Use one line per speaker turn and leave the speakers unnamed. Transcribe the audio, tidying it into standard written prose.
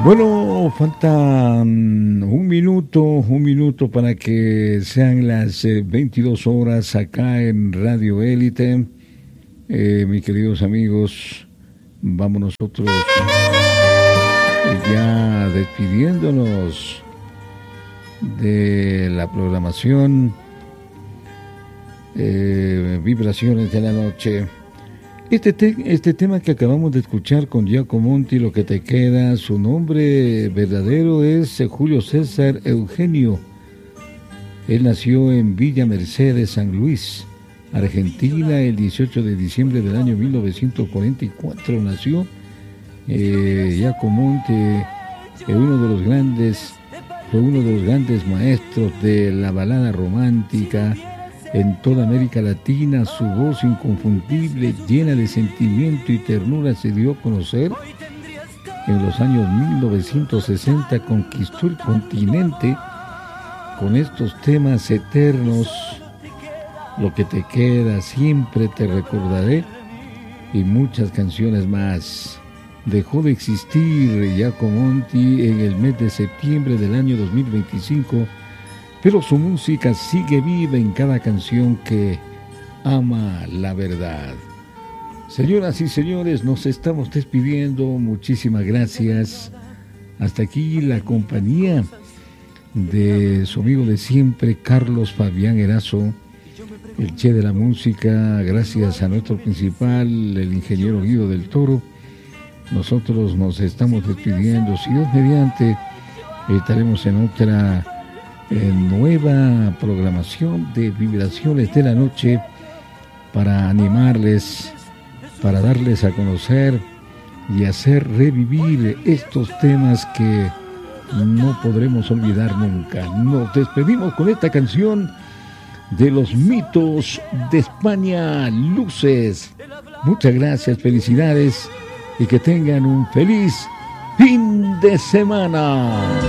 Bueno, falta un minuto para que sean las 22 horas acá en Radio Élite. Mis queridos amigos, vamos nosotros ya despidiéndonos de la programación Vibraciones de la Noche. Este tema que acabamos de escuchar con Giacomonti, Lo que te queda, su nombre verdadero es Julio César Eugenio. Él nació en Villa Mercedes, San Luis, Argentina, el 18 de diciembre del año 1944. Nació Giacomonti, fue uno de los grandes maestros de la balada romántica en toda América Latina. Su voz inconfundible, llena de sentimiento y ternura, se dio a conocer en los años 1960. Conquistó el continente con estos temas eternos: Lo que te queda, Siempre te recordaré y muchas canciones más. Dejó de existir Giacomonti en el mes de septiembre del año 2025, pero su música sigue viva en cada canción que ama la verdad. Señoras y señores, nos estamos despidiendo. Muchísimas gracias. Hasta aquí la compañía de su amigo de siempre, Carlos Fabián Erazo, el Che de la música. Gracias a nuestro principal, el ingeniero Guido del Toro. Nosotros nos estamos despidiendo. Si Dios mediante, estaremos en otra nueva programación de Vibraciones de la Noche para animarles, para darles a conocer y hacer revivir estos temas que no podremos olvidar nunca. Nos despedimos con esta canción de Los Mitos de España, Luces. Muchas gracias, felicidades y que tengan un feliz fin de semana.